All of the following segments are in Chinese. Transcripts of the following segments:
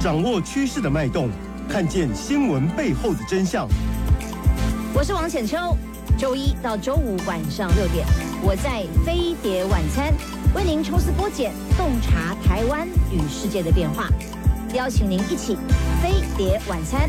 掌握趋势的脉动，看见新闻背后的真相。 我是王浅秋，周一到周五晚上6点，我在飞碟晚餐为您抽丝剥茧，洞察台湾与世界的变化，邀请您一起飞碟晚餐。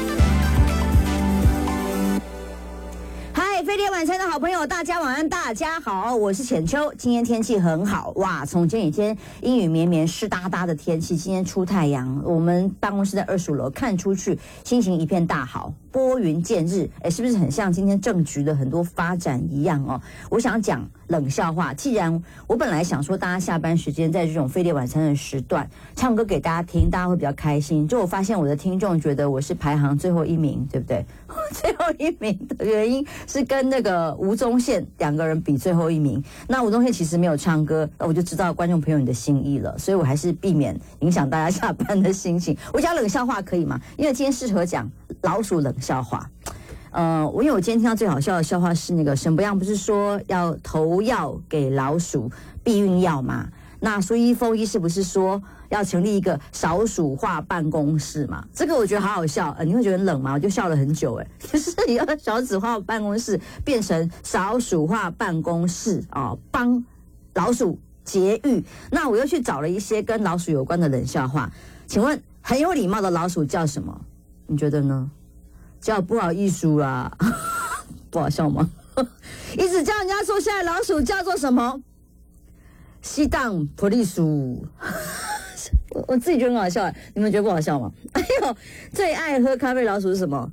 嗨，飞碟晚餐的好朋友，大家晚安，大家好，我是浅秋。今天天气很好哇，从前几天阴雨绵绵、湿哒哒的天气，今天出太阳，我们办公室在25楼，看出去心情一片大好。拨云见日，是不是很像今天政局的很多发展一样哦？我想讲冷笑话。既然我本来想说大家下班时间在这种飞碟晚餐的时段唱歌给大家听，大家会比较开心。就我发现我的听众觉得我是排行最后一名，对不对？最后一名的原因是跟那个吴宗宪两个人比最后一名。那吴宗宪其实没有唱歌，我就知道观众朋友你的心意了，所以我还是避免影响大家下班的心情。我讲冷笑话可以吗？因为今天适合讲老鼠冷笑话。因为我今天听到最好笑的笑话是那个沈伯洋不是说要投药给老鼠避孕药吗？那苏一峰医师不是说要成立一个少鼠化办公室嘛？这个我觉得好好笑，你会觉得很冷吗？我就笑了很久，就是要少鼠化办公室变成少鼠化办公室啊，帮老鼠节育。那我又去找了一些跟老鼠有关的冷笑话，请问很有礼貌的老鼠叫什么？你觉得呢？叫不好意思啦，不好笑吗？一直叫人家说现在老鼠叫做什么？西当普利鼠。我自己觉得很好笑，你们觉得不好笑吗？哎呦，最爱喝咖啡老鼠是什么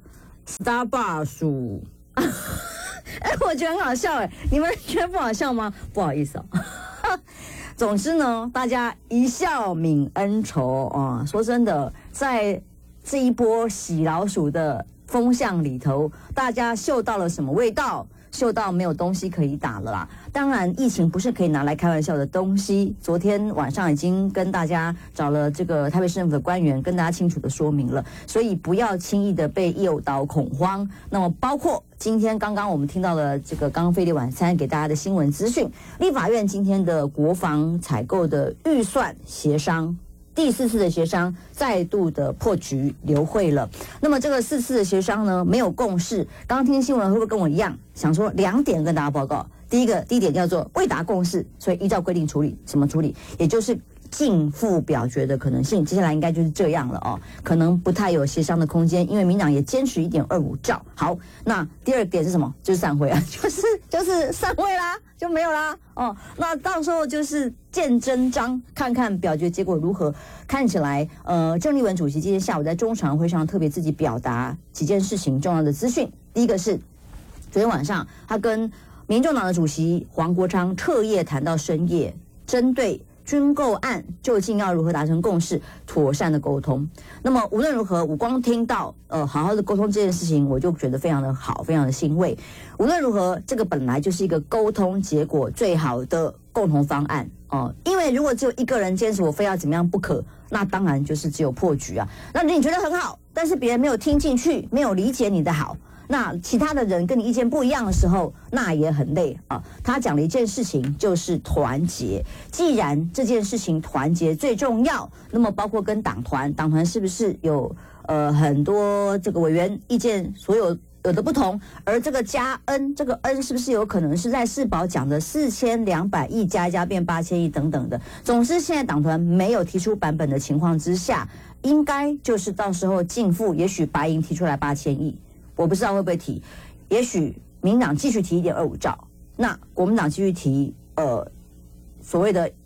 ？Starbucks。我觉得很好笑你们觉得不好笑吗？不好意思总之呢，大家一笑泯恩仇啊！说真的，在这一波洗老鼠的风向里头，大家嗅到了什么味道？嗅到没有东西可以打了啦。当然，疫情不是可以拿来开玩笑的东西。昨天晚上已经跟大家找了这个台北市政府的官员，跟大家清楚的说明了，所以不要轻易的被诱导恐慌。那么，包括今天刚刚我们听到了这个刚刚飞碟晚餐给大家的新闻资讯，立法院今天的国防采购的预算协商。第4次的协商再度的破局流会了。那么这个4次的协商呢，没有共识。刚刚听新闻会不会跟我一样，想说2点跟大家报告？第一点叫做未达共识，所以依照规定处理。什么处理？也就是逕付表决的可能性。接下来应该就是这样了哦，可能不太有协商的空间，因为民党也坚持1.25兆。好，那第2点是什么？就是散会啊，就是散会啦，就没有啦哦。那到时候就是见真章，看看表决结果如何。看起来，郑丽文主席今天下午在中常会上特别自己表达几件事情重要的资讯。第一个是昨天晚上他跟民众党的主席黄国昌彻夜谈到深夜，针对军购案究竟要如何达成共识，妥善的沟通。那么无论如何，我光听到好好的沟通这件事情，我就觉得非常的好，非常的欣慰。无论如何，这个本来就是一个沟通结果最好的共同方案因为如果只有一个人坚持我非要怎么样不可，那当然就是只有破局啊。那你觉得很好，但是别人没有听进去，没有理解你的好。那其他的人跟你意见不一样的时候，那也很累啊。他讲了一件事情，就是团结。既然这件事情团结最重要，那么包括跟党团是不是有很多这个委员意见所有的不同？而这个加 N， 这个 N 是不是有可能是在世保讲的4200亿加一加变8000亿等等的？总之，现在党团没有提出版本的情况之下，应该就是到时候逕付，也许白银提出来8000亿。我不知道会不会提，也许民党继续提1.25兆，那国民党继续提所谓的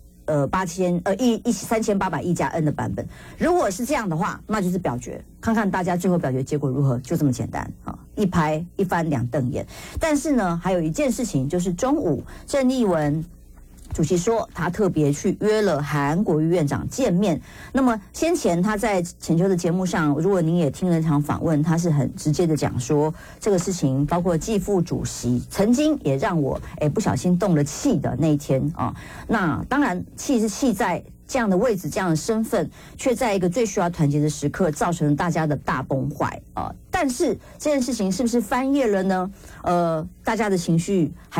3800亿加 N 的版本。如果是这样的话，那就是表决，看看大家最后表决结果如何，就这么简单啊！一翻两瞪眼。但是呢，还有一件事情，就是中午郑丽文主席说他特别去约了韩国瑜院长见面。那么先前他在浅秋的节目上，如果您也听了那场访问，他是很直接的讲说这个事情，包括继副主席曾经也让我不小心动了气的那一天啊。那当然气是气在这样的位置、这样的身份，却在一个最需要团结的时刻，造成大家的大崩坏啊。但是这件事情是不是翻页了呢？大家的情绪还有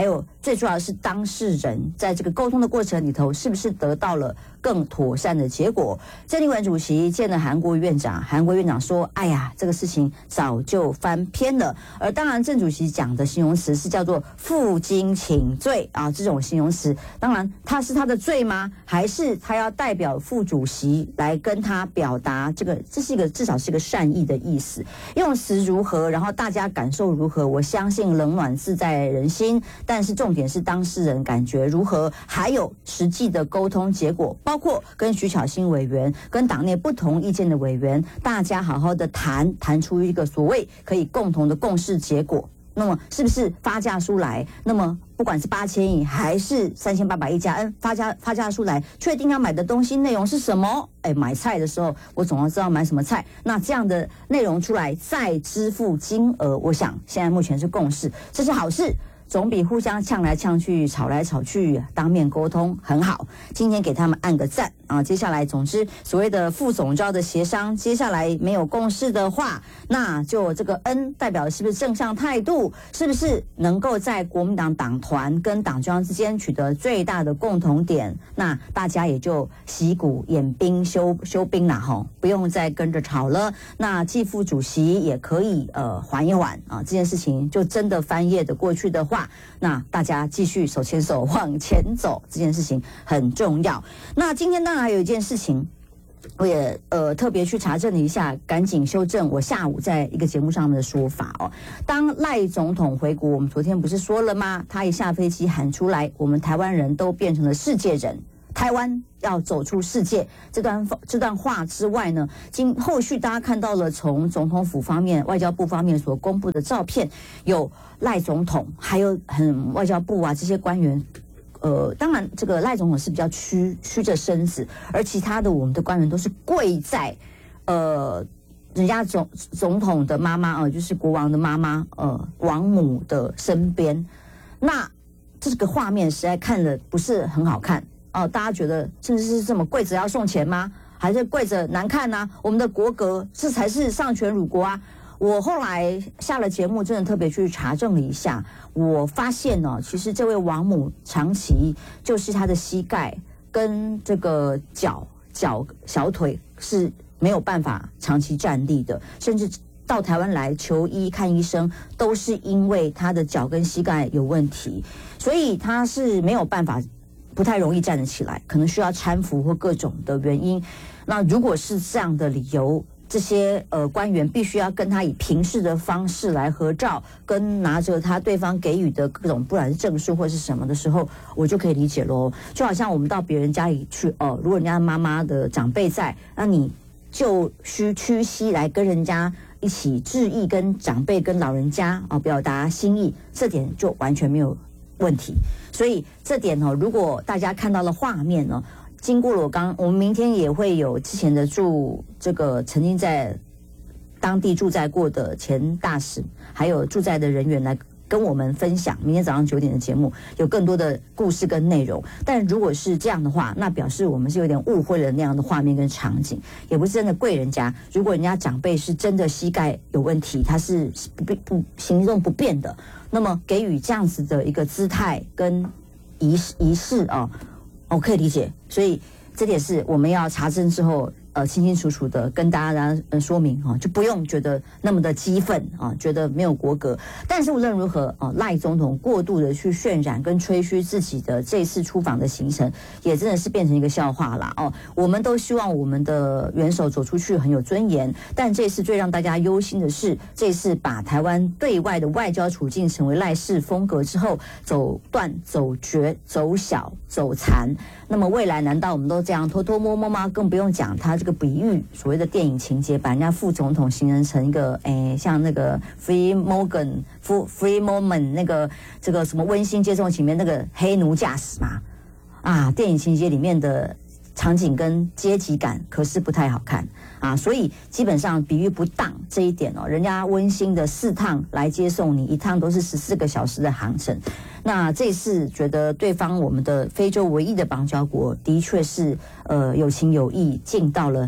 最重要的是当事人在这个沟通的过程里头，是不是得到了更妥善的结果？郑丽文主席见了韩国院长，韩国院长说：“哎呀，这个事情早就翻篇了。”而当然，郑主席讲的形容词是叫做“负荆请罪”啊，这种形容词，当然他是他的罪吗？还是他要代表副主席来跟他表达这个？这是一个至少是一个善意的意思。用词如何，然后大家感受如何？我相信冷暖自在人心，但是重点是当事人感觉如何，还有实际的沟通结果，包括跟徐巧芯委员、跟党内不同意见的委员，大家好好的谈出一个所谓可以共同的共识结果。那么是不是发价书来？那么不管是8000亿还是3800亿加 N 发价书来，确定要买的东西内容是什么？买菜的时候我总要知道买什么菜。那这样的内容出来再支付金额，我想现在目前是共识，这是好事。总比互相呛来呛去、吵来吵去，当面沟通很好。今天给他们按个赞啊！接下来，总之所谓的副总召的协商，接下来没有共识的话，那就这个 N 代表的是不是正向态度？是不是能够在国民党党团跟党中央之间取得最大的共同点？那大家也就息鼓演兵休兵啦，吼，不用再跟着吵了。那继副主席也可以缓一缓啊，这件事情就真的翻页的过去的话。那大家继续手牵手往前走，这件事情很重要。那今天当然还有一件事情，我也特别去查证了一下，赶紧修正我下午在一个节目上面的说法哦。当赖总统回国，我们昨天不是说了吗？他一下飞机喊出来，我们台湾人都变成了世界人。台湾要走出世界，这段话之外呢，后续大家看到了从总统府方面、外交部方面所公布的照片，有赖总统，还有外交部啊这些官员。当然这个赖总统是比较屈着身子，而其他的我们的官员都是跪在人家总统的妈妈就是国王的妈妈王母的身边。那这个画面实在看了不是很好看。大家觉得甚至是这么跪着要送钱吗？还是跪着难看啊？我们的国格这才是丧权辱国啊！我后来下了节目，真的特别去查证了一下，我发现其实这位王母长期就是她的膝盖跟这个小腿是没有办法长期站立的，甚至到台湾来求医看医生，都是因为她的脚跟膝盖有问题，所以她是没有办法。不太容易站得起来，可能需要搀扶或各种的原因。那如果是这样的理由，这些官员必须要跟他以平视的方式来合照，跟拿着他对方给予的各种不管是证书或是什么的时候，我就可以理解咯。就好像我们到别人家里去如果人家妈妈的长辈在，那你就需屈膝来跟人家一起致意，跟长辈跟老人家表达心意，这点就完全没有问题。所以这点如果大家看到了画面经过了我们明天也会有之前的曾经在当地驻在过的前大使，还有驻在的人员来跟我们分享明天早上9点的节目，有更多的故事跟内容。但如果是这样的话，那表示我们是有点误会了那样的画面跟场景，也不是真的跪人家。如果人家长辈是真的膝盖有问题，他是行动不便的，那么给予这样子的一个姿态跟仪式我可以理解。所以这点是我们要查证之后清清楚楚的跟大家说明就不用觉得那么的激愤觉得没有国格。但是无论如何赖总统过度的去渲染跟吹嘘自己的这次出访的行程，也真的是变成一个笑话啦我们都希望我们的元首走出去很有尊严，但这次最让大家忧心的是，这次把台湾对外的外交处境成为赖式风格之后，走断、走绝、走小、走残。那么未来难道我们都这样偷偷摸摸吗？更不用讲他这个比喻所谓的电影情节，把人家副总统形容成一个像那个 Free Moment 那个这个什么温馨接送里面那个黑奴驾驶嘛电影情节里面的场景跟阶级感可是不太好看所以基本上比喻不当这一点人家温馨的4趟来接送你，1趟都是14个小时的航程。那这次觉得对方我们的非洲唯一的邦交国的确是有情有义，尽到了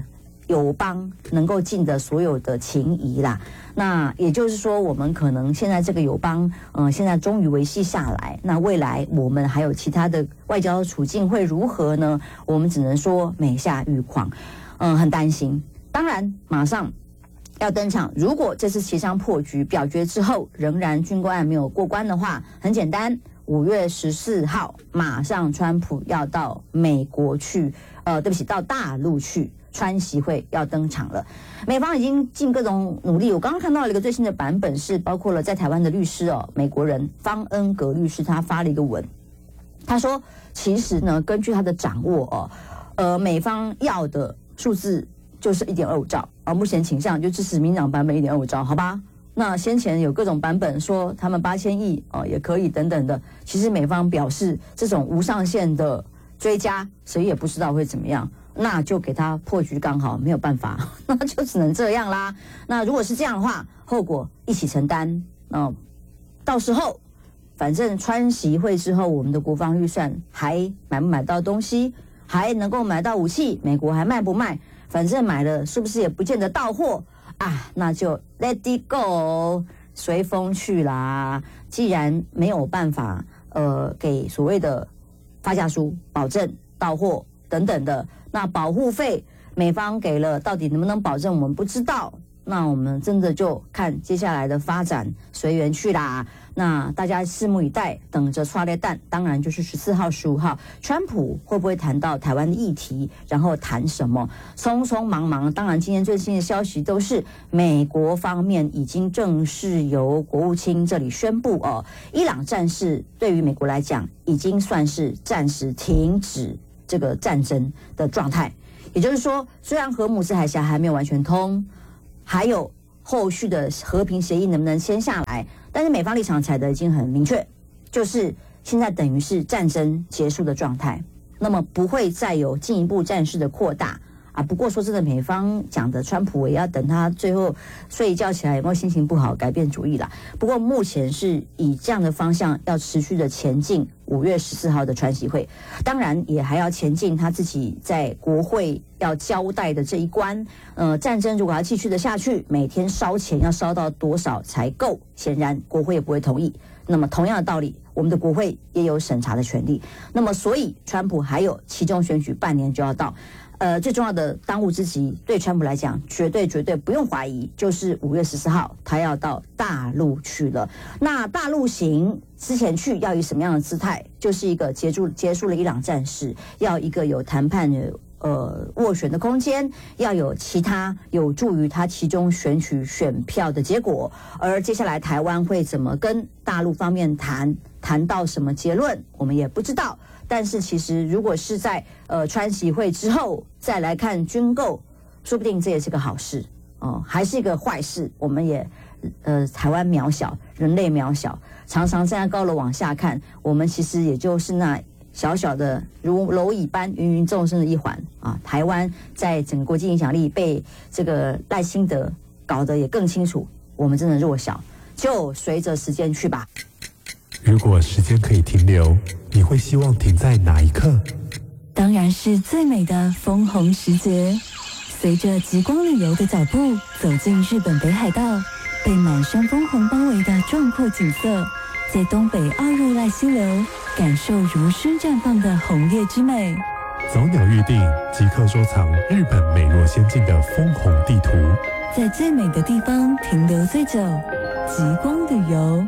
友邦能够尽的所有的情谊啦。那也就是说，我们可能现在这个友邦，现在终于维系下来。那未来我们还有其他的外交处境会如何呢？我们只能说每下愈况，很担心。当然，马上要登场。如果这次协商破局表决之后，仍然军购案没有过关的话，很简单，5月14号马上川普要到美国去，到大陆去。川习会要登场了，美方已经尽各种努力。我刚刚看到了一个最新的版本，是包括了在台湾的律师美国人方恩格律师，他发了一个文，他说，其实呢，根据他的掌握美方要的数字就是1.25兆，目前倾向就支持民进党版本1.25兆，好吧？那先前有各种版本说他们8000亿也可以等等的，其实美方表示这种无上限的追加，谁也不知道会怎么样。那就给他破局刚好，没有办法，那就只能这样啦。那如果是这样的话，后果一起承担。到时候反正川习会之后，我们的国防预算还买不买到东西，还能够买到武器，美国还卖不卖？反正买了是不是也不见得到货啊？那就 let it go， 随风去啦。既然没有办法给所谓的发价书保证到货等等的。那保护费美方给了，到底能不能保证我们不知道。那我们真的就看接下来的发展，随缘去啦。那大家拭目以待，等着刷列弹。当然就是14号、15号，川普会不会谈到台湾的议题，然后谈什么？匆匆忙忙。当然，今天最新的消息都是美国方面已经正式由国务卿这里宣布伊朗战事对于美国来讲，已经算是暂时停止这个战争的状态。也就是说，虽然荷姆斯海峡还没有完全通，还有后续的和平协议能不能签下来，但是美方立场踩得已经很明确，就是现在等于是战争结束的状态，那么不会再有进一步战事的扩大啊。不过说真的，美方讲的川普也要等他最后睡一觉起来有没有心情不好改变主意啦。不过目前是以这样的方向要持续的前进5月14号的川习会，当然也还要前进他自己在国会要交代的这一关。战争如果要继续的下去，每天烧钱要烧到多少才够？显然国会也不会同意。那么同样的道理，我们的国会也有审查的权利。那么所以川普还有期中选举半年就要到。最重要的当务之急，对川普来讲，绝对不用怀疑，就是5月14号，他要到大陆去了。那大陆行之前去要以什么样的姿态？就是一个结束了伊朗战事，要一个有谈判的斡旋的空间，要有其他有助于他其中选取选票的结果。而接下来台湾会怎么跟大陆方面谈到什么结论，我们也不知道。但是其实如果是在川习会之后再来看军购，说不定这也是个好事还是一个坏事。我们也台湾渺小，人类渺小，常常站在高楼往下看，我们其实也就是那小小的如蝼蚁般芸芸众生的一环啊。台湾在整个国际影响力被这个赖清德搞得也更清楚，我们真的弱小，就随着时间去吧。 如果时间可以停留，你会希望停在哪一刻？ 当然是最美的枫红时节。随着极光旅游的脚步，走进日本北海道，被满山枫红包围的壮阔景色，在东北奥入濑溪流，感受如诗绽放的红叶之美。 早鸟预订，即刻收藏日本美若仙境的枫红地图， 在最美的地方停留最久，极光旅游。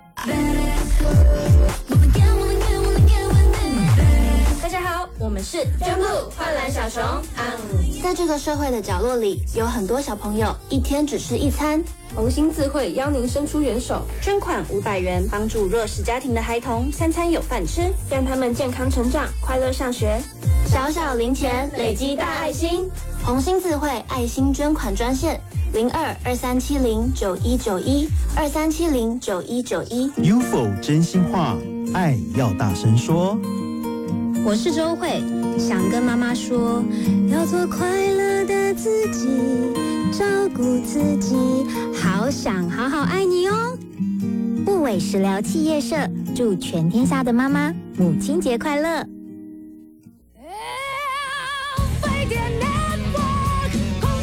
大家好，我们是真布幻蓝小熊。 在这个社会的角落里，有很多小朋友一天只吃一餐。 红星智慧邀您伸出援手， 捐款500元，帮助弱势家庭的孩童3餐有饭吃， 让他们健康成长，快乐上学。 小小零钱累积大爱心。红星智慧爱心捐款专线02-2370-9191 UFO 真心话，爱要大声说。 我是周慧，想跟妈妈说，要做快乐的自己，照顾自己，好想好好爱你哦。不韦食疗企业社祝全天下的妈妈母亲节快乐。 飞碟 Network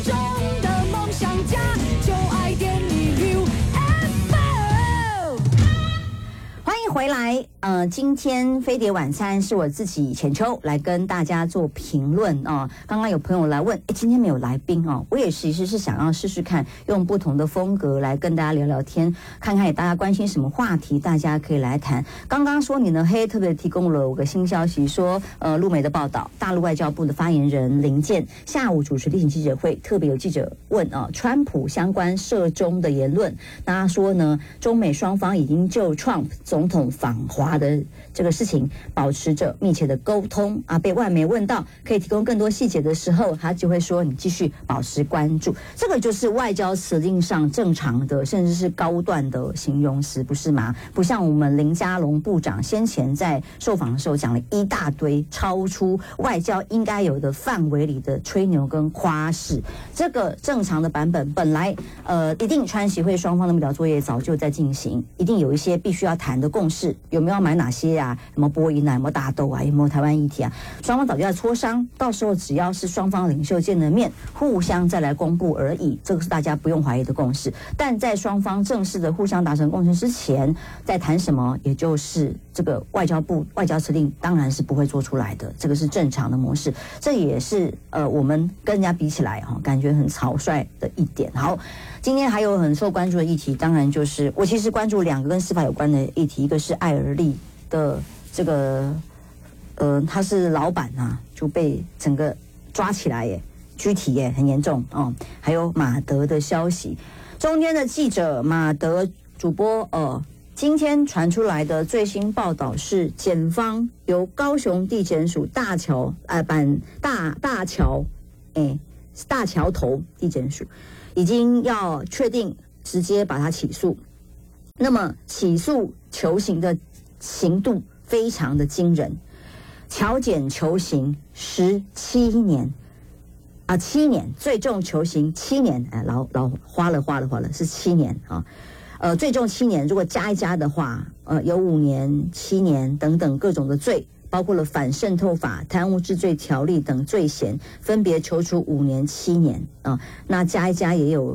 回来，今天飞碟晚餐是我自己浅秋来跟大家做评论啊。刚刚有朋友来问，今天没有来宾哦，我也其实是想要试试看，用不同的风格来跟大家聊聊天，看看大家关心什么话题，大家可以来谈。刚刚说你呢，黑特别提供了5个新消息，说陆媒的报道，大陆外交部的发言人林健下午主持例行记者会，特别有记者问川普相关涉中的言论，那他说呢，中美双方已经就 Trump 总统访华的这个事情保持着密切的沟通啊。被外媒问到可以提供更多细节的时候，他就会说你继续保持关注。这个就是外交辞令上正常的，甚至是高段的形容词，不是吗？不像我们林佳龙部长先前在受访的时候讲了一大堆超出外交应该有的范围里的吹牛跟夸饰。这个正常的版本本来一定川协会双方的幕僚作业早就在进行，一定有一些必须要谈的共识，有没有要买哪些啊？有没有波音啊？有没有大豆啊？有没有台湾议题啊？双方早就在磋商，到时候只要是双方领袖见了面，互相再来公布而已，这个是大家不用怀疑的共识。但在双方正式的互相达成共识之前，在谈什么，也就是这个外交部外交辞令当然是不会做出来的，这个是正常的模式。这也是我们跟人家比起来感觉很草率的一点。好，今天还有很受关注的议题，当然就是我其实关注2个跟司法有关的议题，一个是艾尔利的这个他是老板啊，就被整个抓起来耶，拘提耶，很严重哦。还有马德的消息，中间的记者马德主播今天传出来的最新报道是，检方由高雄地检署大桥头地检署已经要确定直接把他起诉。那么起诉求刑的刑度非常的惊人，乔检求刑17年啊，7年，最重求刑7年，花了是7年啊。最重7年，如果加一加的话，有5年、7年等等各种的罪，包括了反渗透法、贪污治罪条例等罪嫌，分别求处5年、7年啊。那加一加也有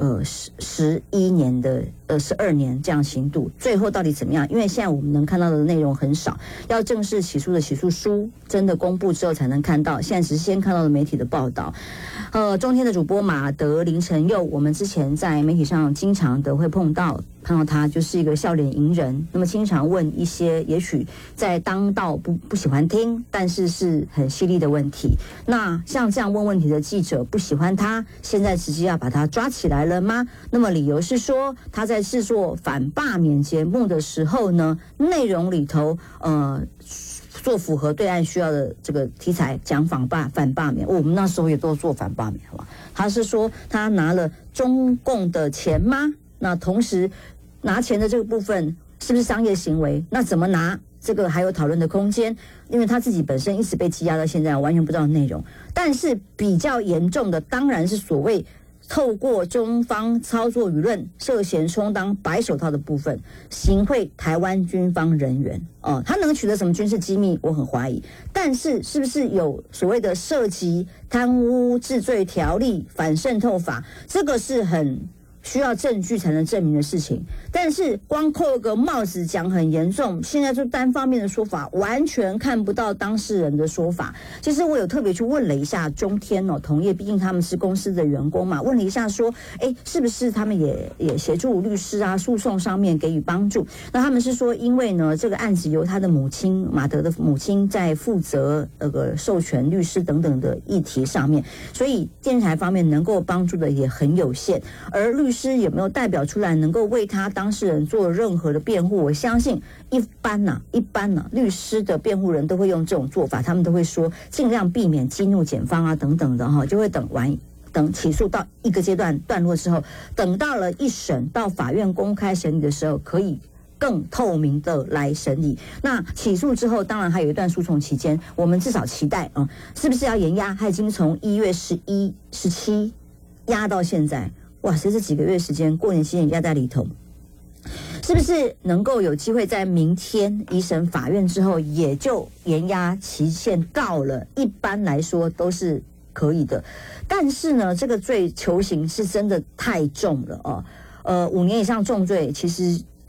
11年的12年这样刑度。最后到底怎么样？因为现在我们能看到的内容很少，要正式起诉的起诉书真的公布之后才能看到，现在只是先看到了媒体的报道。中天的主播马德林承佑，我们之前在媒体上经常的会碰到他，就是一个笑脸迎人，那么经常问一些也许在当道不喜欢听，但是是很犀利的问题。那像这样问问题的记者不喜欢他，现在直接要把他抓起来了吗？那么理由是说，他在制作反罢免节目的时候呢，内容里头做符合对岸需要的这个题材，讲反罢免，我们那时候也都做反罢免，好吧？他是说他拿了中共的钱吗？那同时拿钱的这个部分是不是商业行为？那怎么拿？这个还有讨论的空间，因为他自己本身一直被羁押到现在，完全不知道内容。但是比较严重的当然是所谓透过中方操作舆论，涉嫌充当白手套的部分，行贿台湾军方人员。他能取得什么军事机密，我很怀疑。但是是不是有所谓的涉及贪污治罪条例、反渗透法，这个是很需要证据才能证明的事情。但是光扣个帽子讲很严重，现在就单方面的说法，完全看不到当事人的说法。其实我有特别去问了一下中天同业，毕竟他们是公司的员工嘛，问了一下说，是不是他们也协助律师啊，诉讼上面给予帮助？那他们是说，因为呢这个案子由他的母亲马德的母亲在负责授权律师等等的议题上面，所以电视台方面能够帮助的也很有限。而律师有没有代表出来能够为他当事人做任何的辩护？我相信一般律师的辩护人都会用这种做法，他们都会说尽量避免激怒检方啊等等的就会等起诉到一个阶段段落之后，等到了一审到法院公开审理的时候，可以更透明的来审理。那起诉之后，当然还有一段诉讼期间，我们至少期待是不是要延押？他已经从1月11、17压到现在。哇塞，这几个月时间，过年期间压在里头，是不是能够有机会在明天一审法院之后，也就延押期限到了？一般来说都是可以的，但是呢，这个罪求刑是真的太重了5年以上重罪，其实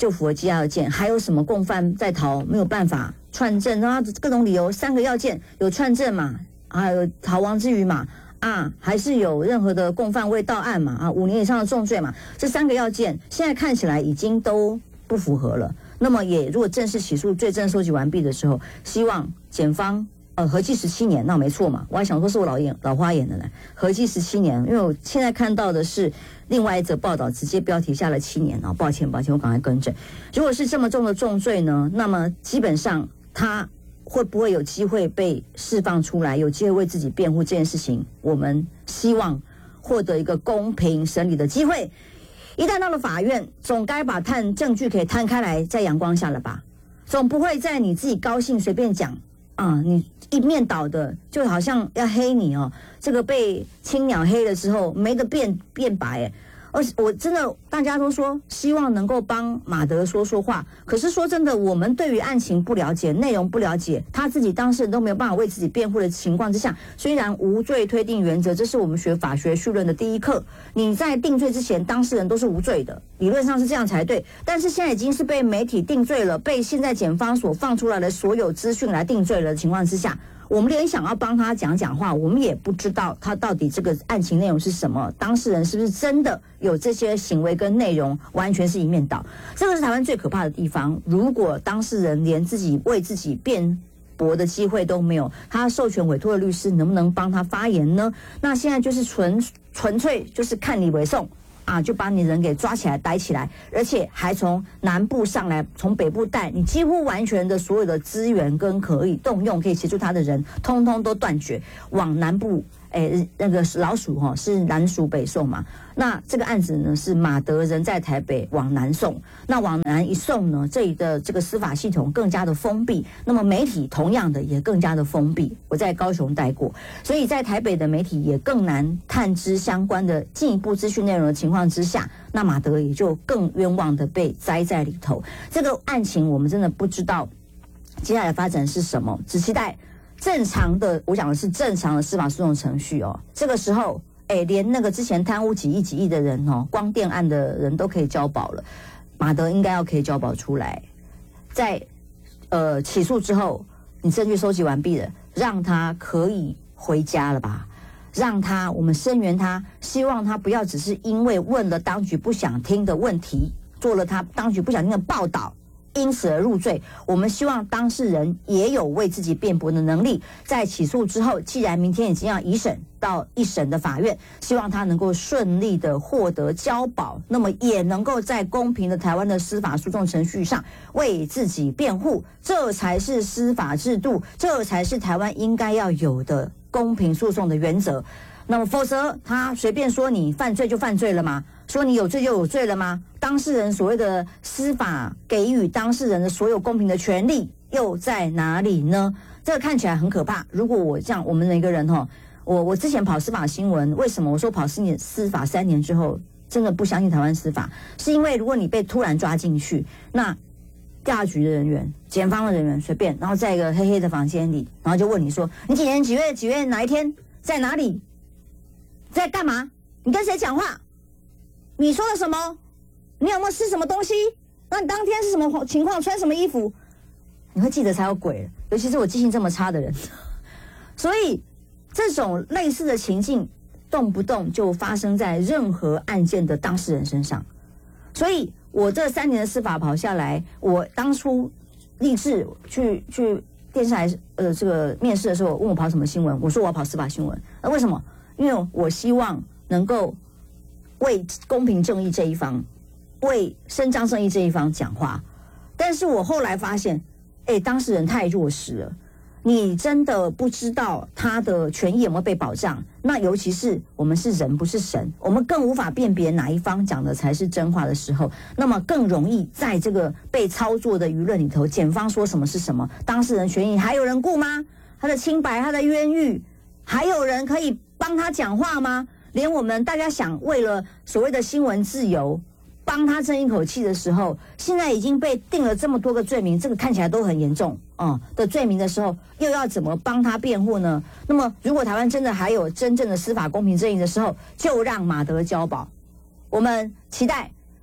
就符合羁押要件，还有什么共犯在逃没有办法串证，然后各种理由，3个要件有串证嘛，还有逃亡之余嘛，还是有任何的共犯未到案嘛，5年以上的重罪嘛，这3个要件现在看起来已经都不符合了。那么也如果正式起诉、罪证收集完毕的时候，希望检方合计17年，那没错嘛。我还想说是我老花眼的呢，合计17年，因为我现在看到的是另外一则报道，直接标题下了7年啊，抱歉，我赶快更正。如果是这么重的重罪呢，那么基本上他会不会有机会被释放出来，有机会为自己辩护这件事情，我们希望获得一个公平审理的机会。一旦到了法院，总该把证据可以摊开来在阳光下了吧，总不会在你自己高兴随便讲你一面倒的，就好像要黑你这个被青鸟黑了之后没得变白我真的大家都说希望能够帮马德说话，可是说真的，我们对于案情不了解，内容不了解，他自己当事人都没有办法为自己辩护的情况之下，虽然无罪推定原则，这是我们学法学绪论的第一课，你在定罪之前，当事人都是无罪的，理论上是这样才对，但是现在已经是被媒体定罪了，被现在检方所放出来的所有资讯来定罪了的情况之下，我们连想要帮他讲话，我们也不知道他到底这个案情内容是什么，当事人是不是真的有这些行为跟内容完全是一面倒，这个是台湾最可怕的地方。如果当事人连自己为自己辩驳的机会都没有，他授权委托的律师能不能帮他发言呢？那现在就是纯粹就是看你为送就把你人给抓起来逮起来，而且还从南部上来，从北部带，你几乎完全的所有的资源跟可以动用可以协助他的人，通通都断绝，往南部那个老鼠是南属北送嘛，那这个案子呢是马德人在台北往南送，那往南一送呢，这里的这个司法系统更加的封闭，那么媒体同样的也更加的封闭，我在高雄待过，所以在台北的媒体也更难探知相关的进一步资讯内容的情况之下，那马德也就更冤枉的被栽在里头。这个案情我们真的不知道接下来的发展是什么，只期待正常的，我讲的是正常的司法诉讼程序这个时候连那个之前贪污几亿的人光电案的人都可以交保了，马德应该要可以交保出来，在起诉之后，你证据收集完毕了，让他可以回家了吧，让他，我们声援他，希望他不要只是因为问了当局不想听的问题，做了他当局不想听的报道，因此而入罪。我们希望当事人也有为自己辩驳的能力，在起诉之后，既然明天已经要移审到一审的法院，希望他能够顺利的获得交保，那么也能够在公平的台湾的司法诉讼程序上为自己辩护，这才是司法制度，这才是台湾应该要有的公平诉讼的原则。那么否则他随便说你犯罪就犯罪了吗？说你有罪就有罪了吗？当事人所谓的司法给予当事人的所有公平的权利又在哪里呢？这个看起来很可怕。如果我这样，我们每个人我之前跑司法新闻，为什么我说跑司法3年之后真的不相信台湾司法？是因为如果你被突然抓进去，那调查局的人员、检方的人员随便，然后在一个黑黑的房间里，然后就问你说你几年几月哪一天在哪里在干嘛？你跟谁讲话？你说了什么？你有没有吃什么东西？那你当天是什么情况？穿什么衣服？你会记得才有鬼，尤其是我记性这么差的人。所以这种类似的情境动不动就发生在任何案件的当事人身上。所以我这3年的司法跑下来，我当初立志去电视台这个面试的时候，问我跑什么新闻，我说我要跑司法新闻。为什么？因为我希望能够为公平正义这一方，为伸张正义这一方讲话。但是我后来发现，当事人太弱势了，你真的不知道他的权益有没有被保障。那尤其是我们是人不是神，我们更无法辨别哪一方讲的才是真话的时候，那么更容易在这个被操作的舆论里头，检方说什么是什么，当事人权益还有人顾吗？他的清白，他的冤狱，还有人可以帮他讲话吗？连我们大家想为了所谓的新闻自由帮他争一口气的时候，现在已经被定了这么多个罪名，这个看起来都很严重的罪名的时候，又要怎么帮他辩护呢？那么如果台湾真的还有真正的司法公平正义的时候，就让马德交保。我们期待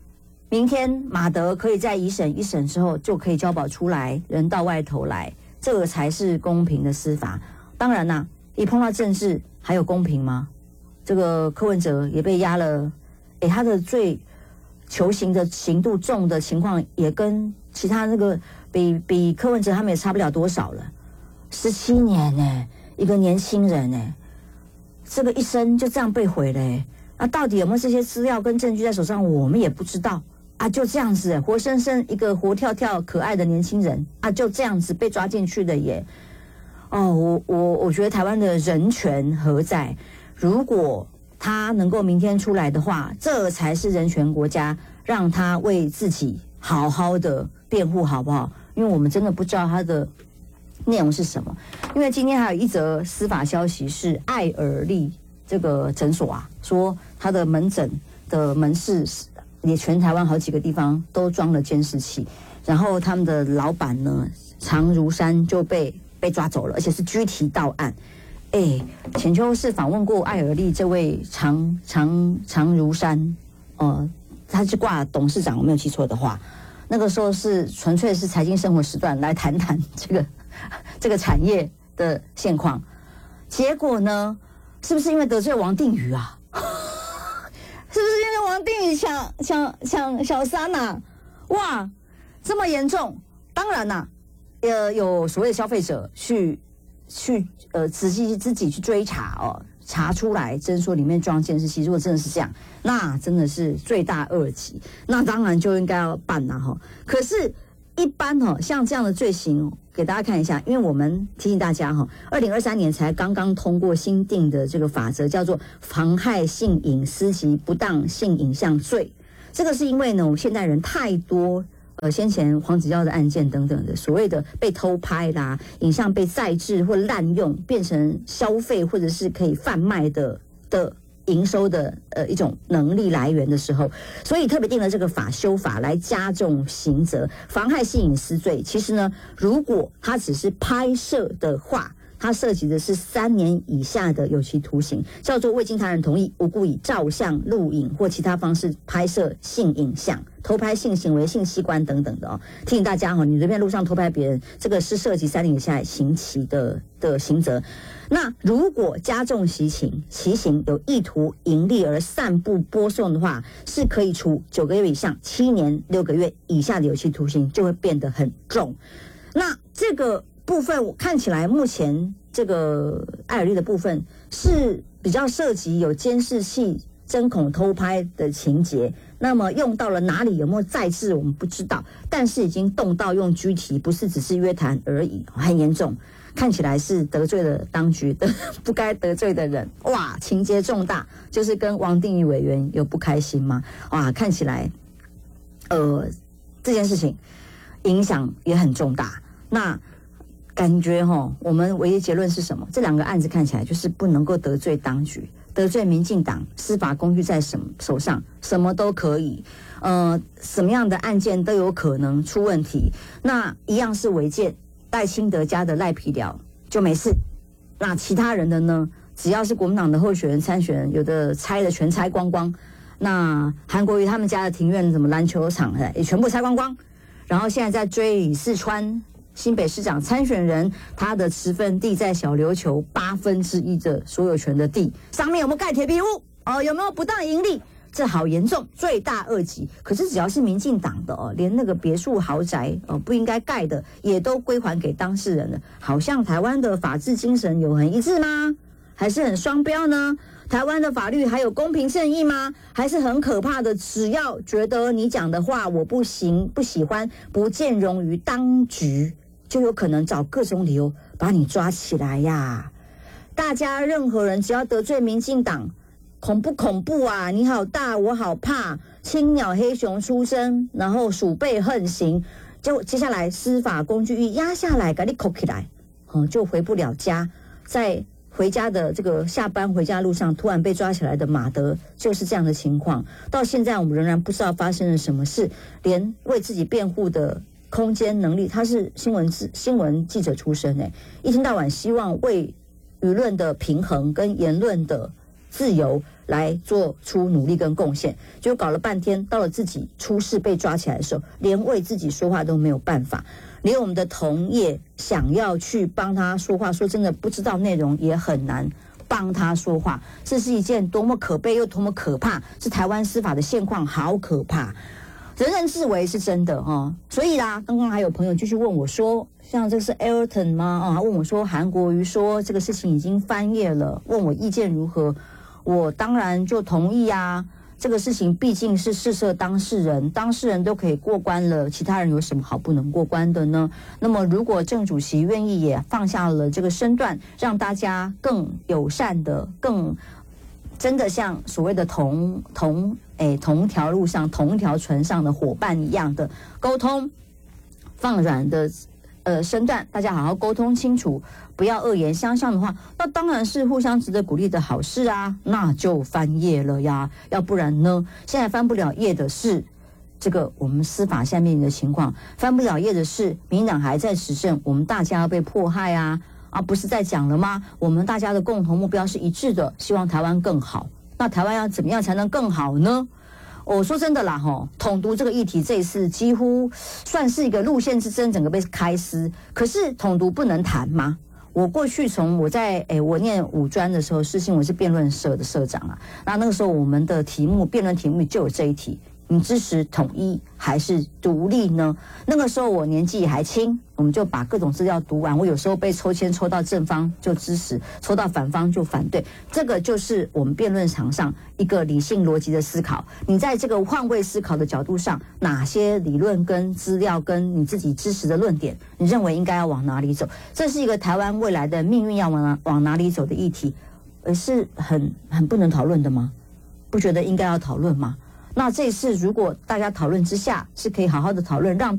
明天马德可以在一审之后就可以交保出来，人到外头来，这个才是公平的司法。当然啦，一碰到政治还有公平吗？这个柯文哲也被压了，他的罪求刑的刑度重的情况也跟其他那个比柯文哲他们也差不了多少了，17年呢，一个年轻人呢，这个一生就这样被毁了那到底有没有这些资料跟证据在手上，我们也不知道啊，就这样子活生生一个活跳跳可爱的年轻人啊，就这样子被抓进去的耶。我觉得台湾的人权何在？如果他能够明天出来的话，这才是人权国家，让他为自己好好的辩护好不好？因为我们真的不知道他的内容是什么。因为今天还有一则司法消息是爱尔利这个诊所啊，说他的门诊的门市也全台湾好几个地方都装了监视器，然后他们的老板呢常如山就被抓走了，而且是拘提到案。浅秋是访问过爱尔利这位常如山，他是挂董事长，我没有记错的话，那个时候是纯粹是财经生活时段来谈谈这个产业的现况。结果呢，是不是因为得罪王定宇啊？是不是因为王定宇抢小三啊？哇，这么严重！当然啦，有所谓的消费者去仔细自己去追查查出来诊所里面装监视器，如果真的是这样，那真的是罪大恶极，那当然就应该要办啦可是，一般像这样的罪行，给大家看一下，因为我们提醒大家2023年才刚刚通过新定的这个法则，叫做妨害性隐私及不当性影像罪。这个是因为呢，我们现代人太多。先前黄子佼的案件等等的，所谓的被偷拍啦，影像被再制或滥用，变成消费或者是可以贩卖的营收的一种能力来源的时候，所以特别定了这个修法来加重刑责。妨害性隐私罪，其实呢，如果它只是拍摄的话，它涉及的是3年以下的有期徒刑，叫做未经他人同意，无故以照相、录影或其他方式拍摄性影像、偷拍性行为、性器官等等的提醒大家你随便路上偷拍别人，这个是涉及3年以下刑期的刑责。那如果加重其刑有意图盈利而散布播送的话，是可以处9个月以上7年6个月以下的有期徒刑，就会变得很重。那这个部分我看起来，目前这个爱尔利的部分是比较涉及有监视器针孔偷拍的情节，那么用到了哪里，有没有再制我们不知道，但是已经动到用拘提，不是只是约谈而已，很严重，看起来是得罪了当局的不该得罪的人，哇，情节重大，就是跟王定宇委员有不开心吗？哇，看起来这件事情影响也很重大。那感觉我们唯一结论是什么？这2个案子看起来就是不能够得罪当局，得罪民进党，司法工具在手上，什么都可以，什么样的案件都有可能出问题。那一样是违建，赖清德家的赖皮寮就没事，那其他人的呢？只要是国民党的候选人参选人，有的拆的全拆光光。那韩国瑜他们家的庭院，什么篮球场也全部拆光光。然后现在在追李四川新北市长参选人，他的持分地在小琉球1/8的所有权的地上面有没有盖铁皮屋？有没有不当盈利？这好严重，罪大恶极。可是只要是民进党的连那个别墅豪宅不应该盖的，也都归还给当事人了。好像台湾的法治精神有很一致吗？还是很双标呢？台湾的法律还有公平正义吗？还是很可怕的，只要觉得你讲的话我不行、不喜欢、不见容于当局，就有可能找各种理由把你抓起来呀。大家任何人只要得罪民进党，恐不恐怖啊？你好大我好怕，青鸟黑熊出生，然后鼠辈横行，就接下来司法工具一压下来，给你扣起来，就回不了家。在回家的这个下班回家路上突然被抓起来的马德，就是这样的情况。到现在我们仍然不知道发生了什么事，连为自己辩护的空间能力，他是新闻记者出身一天到晚希望为舆论的平衡跟言论的自由来做出努力跟贡献，就搞了半天，到了自己出事被抓起来的时候，连为自己说话都没有办法，连我们的同业想要去帮他说话，说真的不知道内容也很难帮他说话，这是一件多么可悲又多么可怕，是台湾司法的现况，好可怕，人人自危是真的哦。所以啦，刚刚还有朋友继续问我说，像这个是 Ayrton 吗？问我说韩国瑜说这个事情已经翻页了，问我意见如何？我当然就同意啊。这个事情毕竟是事涉当事人，当事人都可以过关了，其他人有什么好不能过关的呢？那么如果郑主席愿意也放下了这个身段，让大家更友善的，更真的像所谓的同条路上同一条船上的伙伴一样的沟通，放软的身段，大家好好沟通清楚，不要恶言相向的话，那当然是互相值得鼓励的好事啊，那就翻页了呀。要不然呢，现在翻不了页的是这个我们司法下面的情况，翻不了页的是民党还在执政，我们大家要被迫害啊，不是在讲了吗？我们大家的共同目标是一致的，希望台湾更好。那台湾要怎么样才能更好呢？我说真的啦，统独这个议题这一次几乎算是一个路线之争，整个被开撕。可是统独不能谈吗？我过去从我在我念五专的时候，世新我是辩论社的社长啊。那个时候我们的辩论题目就有这一题：你支持统一还是独立呢？那个时候我年纪还轻，我们就把各种资料读完。我有时候被抽签抽到正方就支持，抽到反方就反对。这个就是我们辩论场上一个理性逻辑的思考。你在这个换位思考的角度上，哪些理论跟资料跟你自己支持的论点，你认为应该要往哪里走？这是一个台湾未来的命运要往哪里走的议题，是很不能讨论的吗？不觉得应该要讨论吗？那这次如果大家讨论之下是可以好好的讨论，让